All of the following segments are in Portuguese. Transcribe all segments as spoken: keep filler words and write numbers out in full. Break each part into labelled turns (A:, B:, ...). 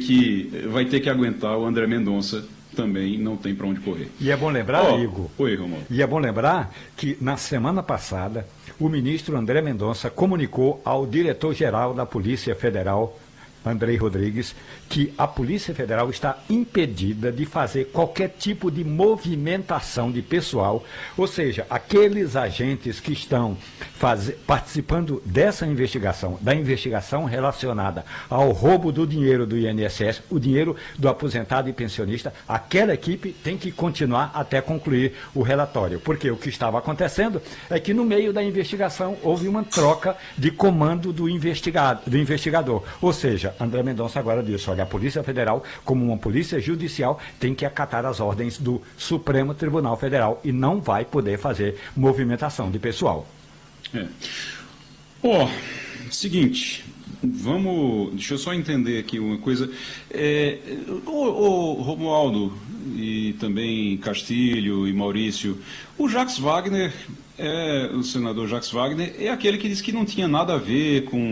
A: que vai ter que aguentar o André Mendonça também, não tem para onde correr.
B: E é bom lembrar,
A: oh,
B: Igor,
A: oi, Romualdo.
B: E é bom lembrar que na semana passada o ministro André Mendonça comunicou ao diretor-geral da Polícia Federal, Andrei Rodrigues, que a Polícia Federal está impedida de fazer qualquer tipo de movimentação de pessoal, ou seja, aqueles agentes que estão faz... participando dessa investigação, da investigação relacionada ao roubo do dinheiro do I N S S, o dinheiro do aposentado e pensionista, aquela equipe tem que continuar até concluir o relatório, porque o que estava acontecendo é que no meio da investigação houve uma troca de comando do, investigado, do investigador, ou seja, André Mendonça agora disse, olha, a Polícia Federal, como uma polícia judicial, tem que acatar as ordens do Supremo Tribunal Federal e não vai poder fazer movimentação de pessoal.
A: É. Ó, seguinte, vamos, deixa eu só entender aqui uma coisa. É, o, o Romualdo e também Castilho e Maurício, o Jacques Wagner, é, o senador Jacques Wagner, é aquele que disse que não tinha nada a ver com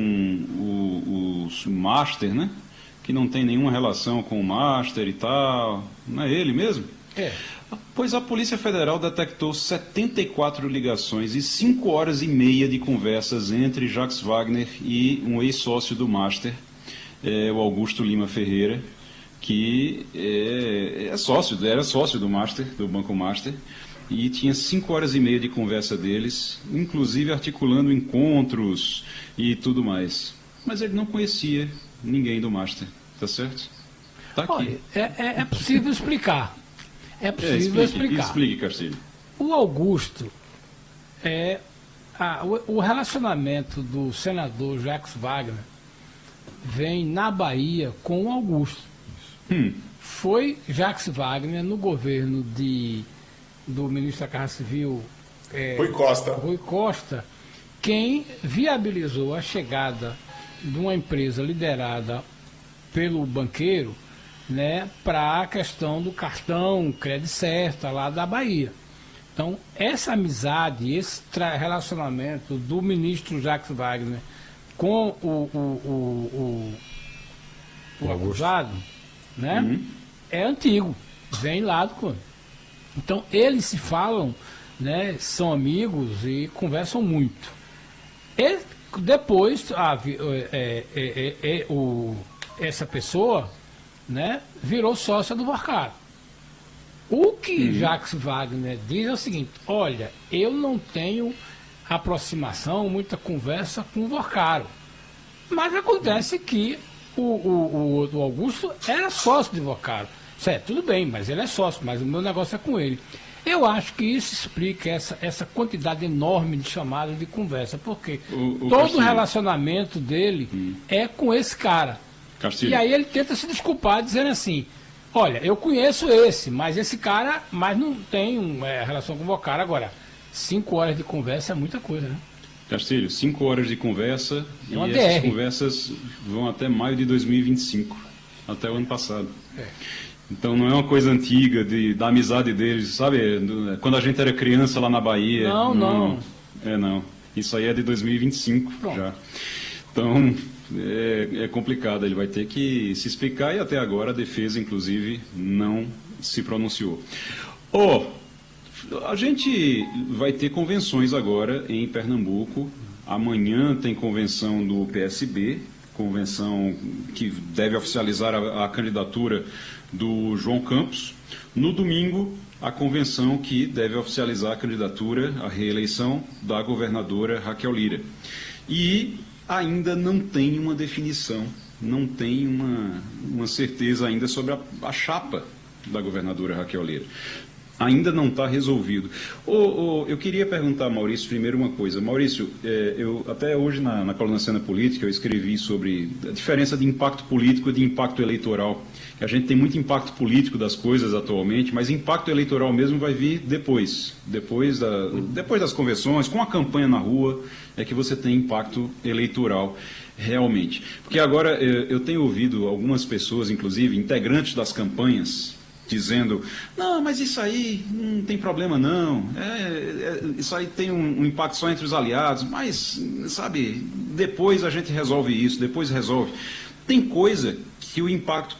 A: o, o Master, né? Que não tem nenhuma relação com o Master e tal. Não é ele mesmo?
C: É.
A: Pois a Polícia Federal detectou setenta e quatro ligações e cinco horas e meia de conversas entre Jacques Wagner e um ex-sócio do Master, é, o Augusto Lima Ferreira, que é, é sócio, era sócio do Master, do Banco Master, e tinha cinco horas e meia de conversa deles, inclusive articulando encontros e tudo mais. Mas ele não conhecia ninguém do Master, tá certo? Tá aqui.
C: Olha, é, é, é possível explicar. É possível
A: é, explique,
C: explicar.
A: Explique, Castilho.
C: O Augusto, é, a, o, o relacionamento do senador Jacques Wagner vem na Bahia com o Augusto.
A: Hum.
C: Foi Jacques Wagner no governo de, do ministro da Casa Civil, é,
D: Rui Costa.
C: Rui Costa, quem viabilizou a chegada de uma empresa liderada pelo banqueiro, né, para a questão do cartão Crédito Certa lá da Bahia. Então, essa amizade, esse relacionamento do ministro Jacques Wagner com o, o, o, o, o acusado, né, uhum. é antigo, vem lá do quando. Então, eles se falam, né, são amigos e conversam muito. E depois, a, é, é, é, é, o, essa pessoa, né, virou sócia do Vorcaro. O que uhum. Jacques Wagner diz é o seguinte, olha, eu não tenho aproximação, muita conversa com o Vorcaro. Mas acontece que o, o, o, o Augusto era sócio do Vorcaro. Certo, tudo bem, mas ele é sócio, mas o meu negócio é com ele. Eu acho que isso explica essa, essa quantidade enorme de chamadas de conversa, porque o, o todo Castilho. o relacionamento dele hum. é com esse cara. Castilho. E aí ele tenta se desculpar dizendo assim, olha, eu conheço esse, mas esse cara, mas não tem uma é, relação com o Vorcaro. Agora, cinco horas de conversa é muita coisa, né?
A: Castilho, cinco horas de conversa
C: é
A: e
C: D R.
A: essas conversas vão até maio de dois mil e vinte e cinco, até o ano passado.
C: É.
A: Então não é uma coisa antiga de, da amizade deles, sabe? Quando a gente era criança lá na Bahia.
C: Não, não.
A: não. É, não. Isso aí é de dois mil e vinte e cinco já. Então é, é complicado, ele vai ter que se explicar e até agora a defesa, inclusive, não se pronunciou. Oh, a gente vai ter convenções agora em Pernambuco. Amanhã tem convenção do P S B, convenção que deve oficializar a, a candidatura do João Campos. No domingo, a convenção que deve oficializar a candidatura, a reeleição da governadora Raquel Lira. E ainda não tem uma definição, não tem uma, uma certeza ainda sobre a, a chapa da governadora Raquel Lira. Ainda não está resolvido. Oh, oh, eu queria perguntar a Maurício primeiro uma coisa. Maurício, é, eu, até hoje na, na coluna Cena Política eu escrevi sobre a diferença de impacto político e de impacto eleitoral. A gente tem muito impacto político das coisas atualmente, mas impacto eleitoral mesmo vai vir depois. Depois, da, depois das convenções, com a campanha na rua, é que você tem impacto eleitoral realmente. Porque agora eu, eu tenho ouvido algumas pessoas, inclusive integrantes das campanhas, dizendo, não, mas isso aí não tem problema não, é, é, isso aí tem um, um impacto só entre os aliados, mas, sabe, depois a gente resolve isso, depois resolve. Tem coisa que o impacto